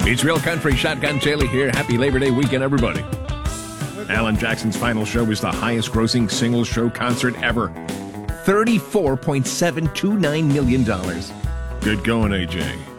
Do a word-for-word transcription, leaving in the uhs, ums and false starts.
It's Real Country, Shotgun Shelley here. Happy Labor Day weekend, everybody. Alan Jackson's final show was the highest-grossing single-show concert ever. thirty-four point seven two nine million dollars. Good going, A J.